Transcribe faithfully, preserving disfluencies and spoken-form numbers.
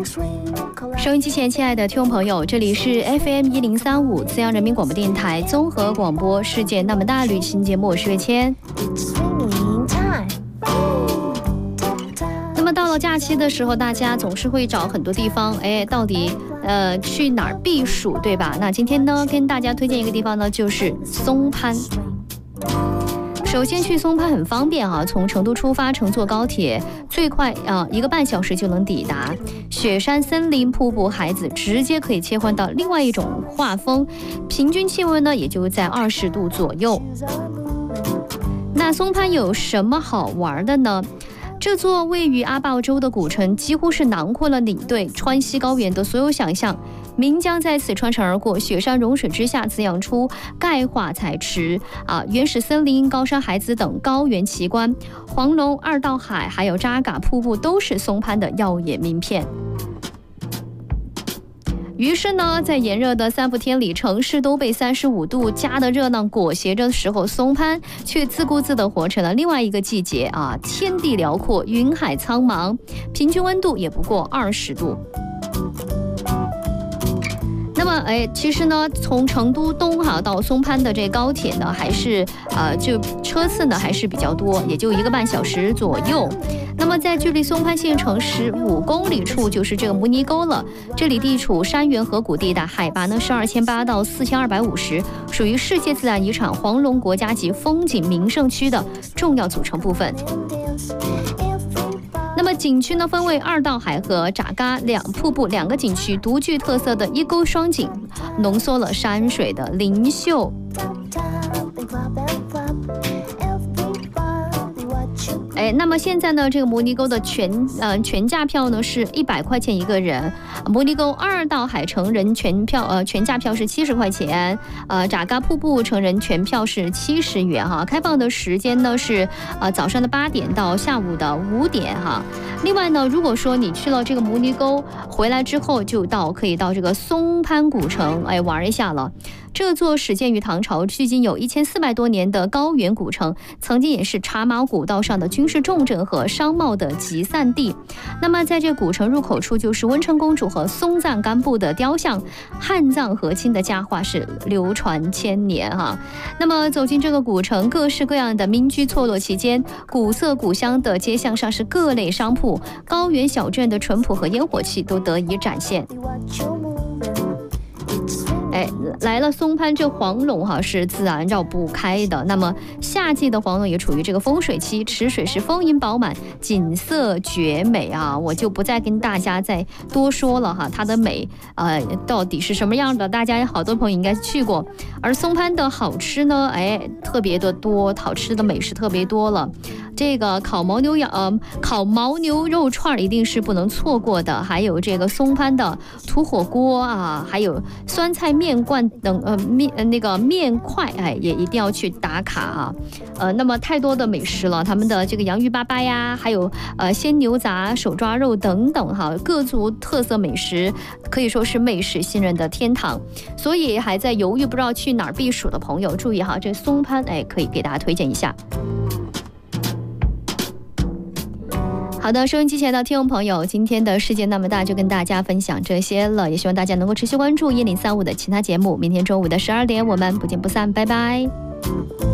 收音机前亲爱的听众朋友，这里是 F M 一零三五资阳人民广播电台综合广播世界那么大旅行节目，我是月谦。那么到了假期的时候，大家总是会找很多地方，哎，到底呃去哪儿避暑，对吧？那今天呢，跟大家推荐一个地方呢，就是松潘。首先去松潘很方便啊，从成都出发，乘坐高铁，最快啊、呃、一个半小时就能抵达。雪山、森林、瀑布、海子，直接可以切换到另外一种画风，平均气温呢也就在二十度左右。那松潘有什么好玩的呢？这座位于阿坝州的古城几乎是囊括了你对川西高原的所有想象。岷江在此穿城而过，雪山融水之下滋养出钙化彩池啊，原始森林、高山海子等高原奇观，黄龙、二道海还有扎嘎瀑布都是松潘的耀眼名片。于是呢，在炎热的三伏天里，城市都被三十五度加的热浪裹挟着的时候，松潘却自顾自地活成了另外一个季节啊！天地辽阔，云海苍茫，平均温度也不过二十度。那么，哎，其实呢，从成都东哈到松潘的这高铁呢，还是呃，就车次呢还是比较多，也就一个半小时左右。那么在距离松潘县城十五公里处就是这个摩尼沟了，这里地处山原河谷地带，海拔呢是二千八到四千二百五十，属于世界自然遗产黄龙国家级风景名胜区的重要组成部分。那么景区呢分为二道海和扎嘎两瀑布两个景区，独具特色的一沟双景，浓缩了山水的灵秀。哎，那么现在呢，这个摩尼沟的全呃全价票呢是一百块钱一个人，摩尼沟二道海成人全票呃全价票是七十块钱，呃扎嘎瀑布成人全票是七十元哈。开放的时间呢是呃早上的八点到下午的五点哈。另外呢，如果说你去了这个摩尼沟回来之后，就到可以到这个松潘古城哎玩一下了。这座始建于唐朝，距今有一千四百多年的高原古城，曾经也是茶马古道上的军事重镇和商贸的集散地。那么在这古城入口处，就是温成公主和松赞干布的雕像，汉藏和亲的佳话是流传千年哈。那么走进这个古城，各式各样的民居错落其间，古色古香的街巷上是各类商铺，高原小镇的淳朴和烟火气都得以展现。哎，来了松潘这黄龙哈是自然绕不开的。那么夏季的黄龙也处于这个丰水期，池水是丰盈饱满，景色绝美啊！我就不再跟大家再多说了哈，它的美呃到底是什么样的？大家好多朋友应该去过。而松潘的好吃呢，哎，特别的多，好吃的美食特别多了。这个烤牦牛羊呃烤牦牛肉串一定是不能错过的，还有这个松潘的土火锅啊，还有酸菜面罐等呃面呃那个面块，哎也一定要去打卡啊。呃，那么太多的美食了，他们的这个洋芋粑粑呀，还有呃鲜牛杂、手抓肉等等哈，各族特色美食可以说是美食新人的天堂。所以还在犹豫不知道去哪儿避暑的朋友，注意哈，这松潘哎可以给大家推荐一下。好的，收音机前的听众朋友，今天的世界那么大就跟大家分享这些了，也希望大家能够持续关注一零三五的其他节目。明天中午的十二点，我们不见不散，拜拜。